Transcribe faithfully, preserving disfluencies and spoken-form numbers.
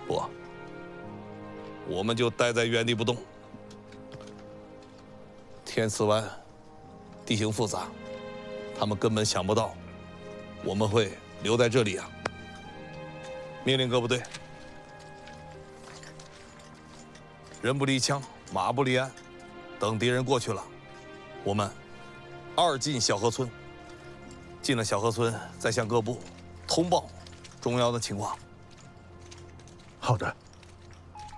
不，我们就待在原地不动。天刺湾地形复杂，他们根本想不到我们会留在这里啊！命令各部队，人不离枪，马不离鞍。等敌人过去了，我们二进小河村。进了小河村，再向各部通报重要的情况。 好的。